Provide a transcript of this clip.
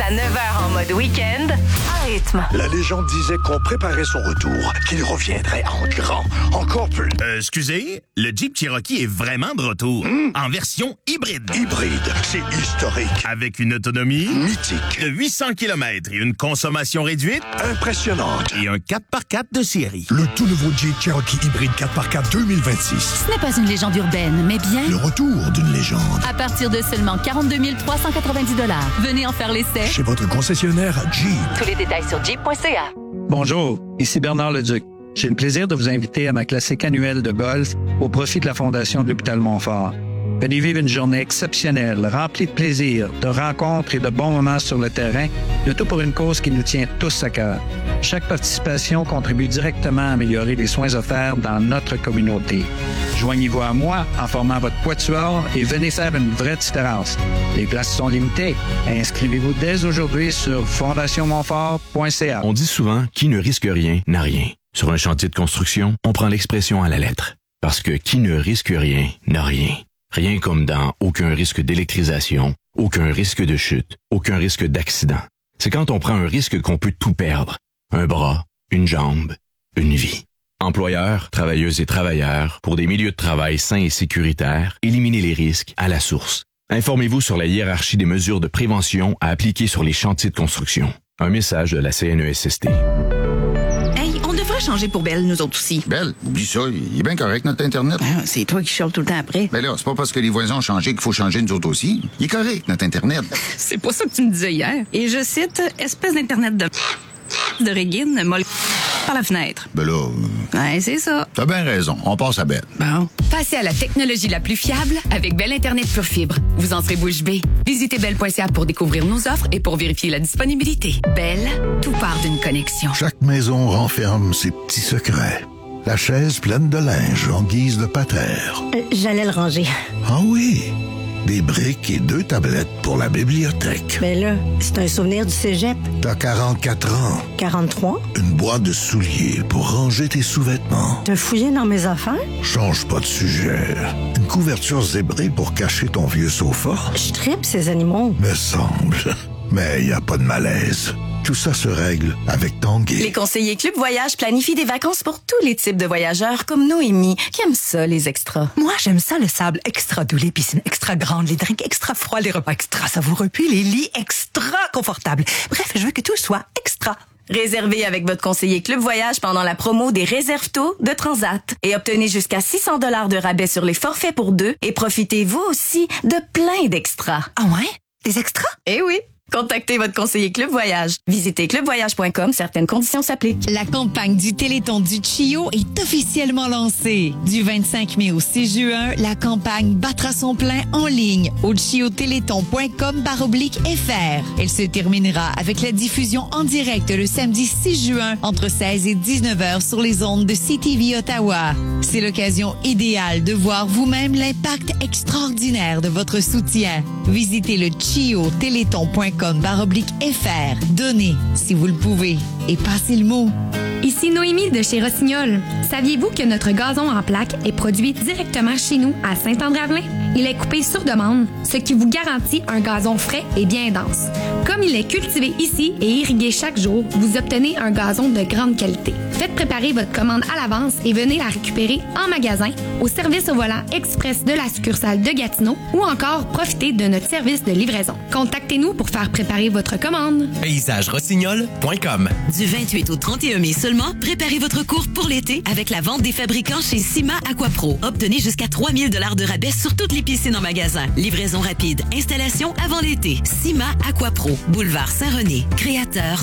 jusqu'à 9h en mode week-end, à rythme. La légende disait qu'on préparait son retour, qu'il reviendrait en grand, encore plus. Excusez, le Jeep Cherokee est vraiment de retour, en version hybride. Hybride, c'est historique. Avec une autonomie mythique de 800 km et une consommation réduite impressionnante. Et un 4x4 de série. Le tout nouveau Jeep Cherokee hybride 4x4 2026. Ce n'est pas une légende urbaine, mais bien le retour d'une légende. À partir de seulement 42 390 $. Venez en faire l'essai chez votre concessionnaire Jeep. Tous les détails sur jeep.ca. Bonjour, ici Bernard Leduc. J'ai le plaisir de vous inviter à ma classique annuelle de golf au profit de la Fondation de l'Hôpital Montfort. Venez vivre une journée exceptionnelle, remplie de plaisir, de rencontres et de bons moments sur le terrain, le tout pour une cause qui nous tient tous à cœur. Chaque participation contribue directement à améliorer les soins offerts dans notre communauté. Joignez-vous à moi en formant votre quatuor et venez faire une vraie différence. Les places sont limitées. Inscrivez-vous dès aujourd'hui sur fondationmontfort.ca. On dit souvent, qui ne risque rien n'a rien. Sur un chantier de construction, on prend l'expression à la lettre. Parce que qui ne risque rien n'a rien. Rien comme dans aucun risque d'électrisation, aucun risque de chute, aucun risque d'accident. C'est quand on prend un risque qu'on peut tout perdre. Un bras, une jambe, une vie. Employeurs, travailleuses et travailleurs, pour des milieux de travail sains et sécuritaires, éliminez les risques à la source. Informez-vous sur la hiérarchie des mesures de prévention à appliquer sur les chantiers de construction. Un message de la CNESST. On devrait changer pour Belle, nous autres aussi. Belle, oublie ça, il est bien correct, notre Internet. Ah, c'est toi qui chiales tout le temps après. Ben là, c'est pas parce que les voisins ont changé qu'il faut changer nous autres aussi. Il est correct, notre Internet. C'est pas ça que tu me disais hier. Et je cite, espèce d'Internet de Régine, molle par la fenêtre. Ben là... Ouais, c'est ça. T'as bien raison, on passe à Belle. Bon. Passez à la technologie la plus fiable avec Bell Internet Pure Fibre. Vous en serez bouche bée. Visitez bell.ca pour découvrir nos offres et pour vérifier la disponibilité. Bell, tout part d'une connexion. Chaque maison renferme ses petits secrets. La chaise pleine de linge en guise de patère. J'allais le ranger. Ah oui? Des briques et 2 tablettes pour la bibliothèque. Mais là, c'est un souvenir du cégep. T'as 44 ans. 43? Une boîte de souliers pour ranger tes sous-vêtements. T'as fouillé dans mes affaires? Change pas de sujet. Une couverture zébrée pour cacher ton vieux sofa. Je tripe ces animaux. Me semble. Mais y a pas de malaise. Tout ça se règle avec Tanguay. Les conseillers Club Voyage planifient des vacances pour tous les types de voyageurs comme Noémie, qui aime ça, les extras. Moi, j'aime ça, le sable extra doux, les piscines extra grandes, les drinks extra froids, les repas extra savoureux, puis les lits extra confortables. Bref, je veux que tout soit extra. Réservez avec votre conseiller Club Voyage pendant la promo des Réserve-Tôt de Transat et obtenez jusqu'à 600 $ de rabais sur les forfaits pour 2 et profitez vous aussi de plein d'extras. Ah ouais? Des extras? Eh oui! Contactez votre conseiller Club Voyage. Visitez clubvoyage.com, certaines conditions s'appliquent. La campagne du Téléthon du Chio est officiellement lancée. Du 25 mai au 6 juin, la campagne battra son plein en ligne au chiotéléthon.com/FR. Elle se terminera avec la diffusion en direct le samedi 6 juin entre 16 et 19 h sur les ondes de CTV Ottawa. C'est l'occasion idéale de voir vous-même l'impact extraordinaire de votre soutien. Visitez le chiotéléthon.com/FR. Donnez si vous le pouvez et passez le mot. Ici Noémie de chez Rossignol. Saviez-vous que notre gazon en plaque est produit directement chez nous à Saint-André-Avelin? Il est coupé sur demande, ce qui vous garantit un gazon frais et bien dense. Comme il est cultivé ici et irrigué chaque jour, vous obtenez un gazon de grande qualité. Faites préparer votre commande à l'avance et venez la récupérer en magasin, au service au volant express de la succursale de Gatineau ou encore profitez de notre service de livraison. Contactez-nous pour faire préparer votre commande. PaysageRossignol.com. Du 28 au 31 mai seulement, préparez votre course pour l'été avec la vente des fabricants chez Cima Aquapro. Obtenez jusqu'à 3 000 $ de rabais sur toutes les piscines en magasin. Livraison rapide, installation avant l'été. Cima Aquapro, boulevard Saint-René, créateur